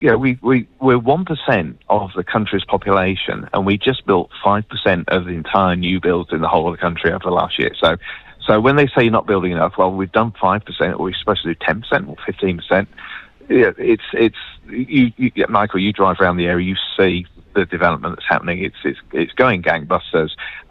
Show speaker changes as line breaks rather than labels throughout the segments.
we're 1% of the country's population, and we just built 5% of the entire new builds in the whole of the country over the last year. So when they say you're not building enough, well, we've done 5%, or we're supposed to do 10% or 15%. Yeah, Michael, you drive around the area, you see the development that's happening. It's going gangbusters,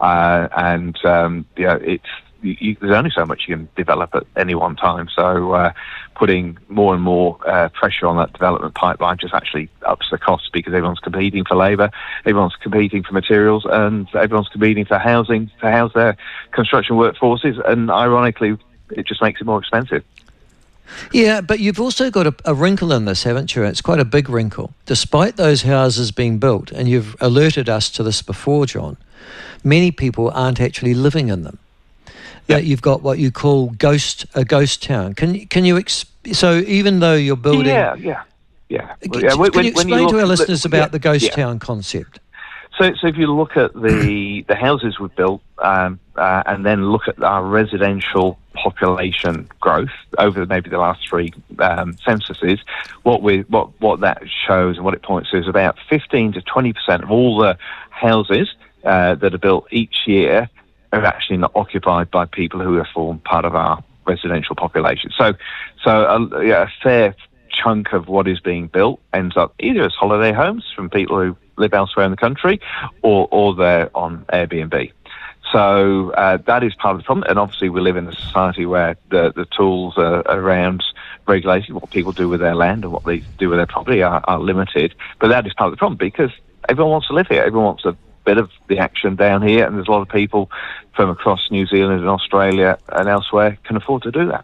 there's only so much you can develop at any one time. So putting more and more pressure on that development pipeline just actually ups the costs, because everyone's competing for labour, everyone's competing for materials, and everyone's competing for housing to house their construction workforces. And ironically, it just makes it more expensive.
Yeah, but you've also got a wrinkle in this, haven't you? It's quite a big wrinkle. Despite those houses being built, and you've alerted us to this before, John, many people aren't actually living in them. Yep. You've got what you call a ghost town. Can you so even though you're building...
Yeah.
Can you explain to our listeners about the ghost town concept?
So if you look at the houses we've built, and then look at our residential population growth over maybe the last three censuses, what that shows and what it points to is about 15 to 20% of all the houses that are built each year are actually not occupied by people who have formed part of our residential population. So a fair chunk of what is being built ends up either as holiday homes from people who live elsewhere in the country, or they're on Airbnb. So that is part of the problem. And obviously we live in a society where the tools around regulating what people do with their land and what they do with their property are limited. But that is part of the problem, because everyone wants to live here. Everyone wants a bit of the action down here, and there's a lot of people from across New Zealand and Australia and elsewhere can afford to do that.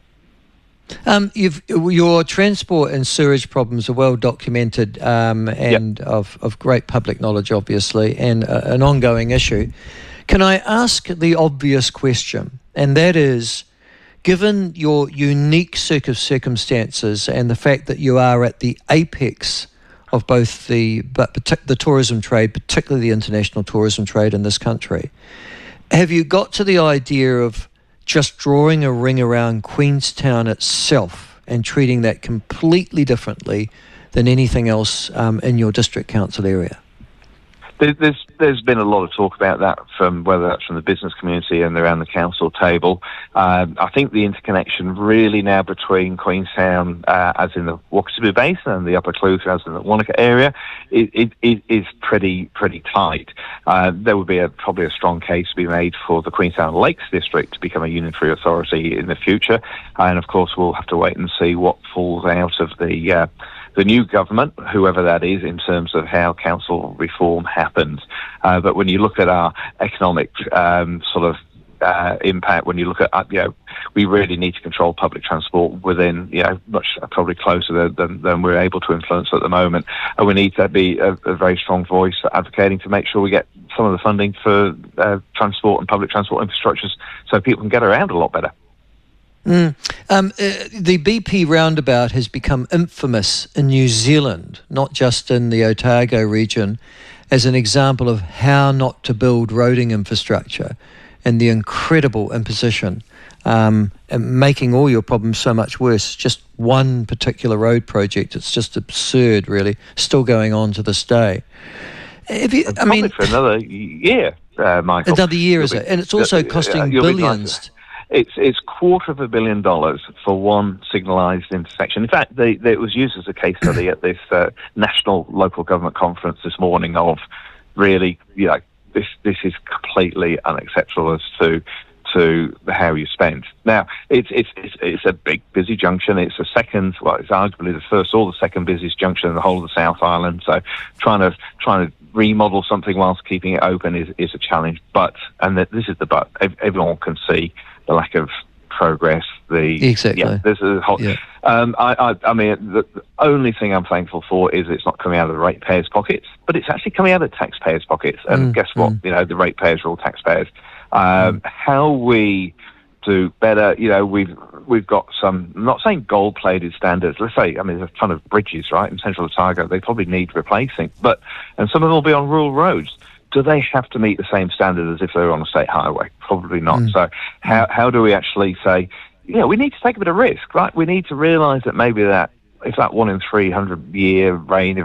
Your transport and sewage problems are well documented, and of great public knowledge, obviously, and an ongoing issue. Can I ask the obvious question, and that is, given your unique circumstances and the fact that you are at the apex of both the tourism trade, particularly the international tourism trade in this country, have you got to the idea of just drawing a ring around Queenstown itself and treating that completely differently than anything else in your district council area?
There's been a lot of talk about that, from whether that's from the business community and around the council table. I think the interconnection really now between Queenstown, as in the Wakatipu Basin, and the Upper Clutha, as in the Wanaka area, it is pretty tight. There would be probably a strong case to be made for the Queenstown Lakes District to become a union-free authority in the future. And of course, we'll have to wait and see what falls out of the new government, whoever that is, in terms of how council reform happens. But when you look at our economic impact, when you look at, we really need to control public transport within, much probably closer than we're able to influence at the moment. And we need to be a very strong voice advocating to make sure we get some of the funding for transport and public transport infrastructures so people can get around a lot better.
The BP roundabout has become infamous in New Zealand, not just in the Otago region, as an example of how not to build roading infrastructure and the incredible imposition, and making all your problems so much worse. Just one particular road project, it's just absurd, really, still going on to this day.
Probably for another year, Michael.
Another year, is it? And it's also costing billions.
It's $250 million for one signalised intersection. In fact, it was used as a case study at this national local government conference this morning of really, this is completely unacceptable as to how you spend. Now, it's a big, busy junction. It's it's arguably the first or the second busiest junction in the whole of the South Island. So trying to remodel something whilst keeping it open is a challenge. This is the but. Everyone can see the lack of progress.
Exactly.
This is whole. Yeah. I mean, the only thing I'm thankful for is it's not coming out of the ratepayers' pockets, but it's actually coming out of taxpayers' pockets. And guess what? The ratepayers are all taxpayers. How we do better, we've got some, I'm not saying gold-plated standards. Let's say, there's a ton of bridges, right, in Central Otago. They probably need replacing, and some of them will be on rural roads. Do they have to meet the same standard as if they were on a state highway? Probably not. So how do we actually say, we need to take a bit of risk, right? We need to realise that maybe if that 1 in 300 year rain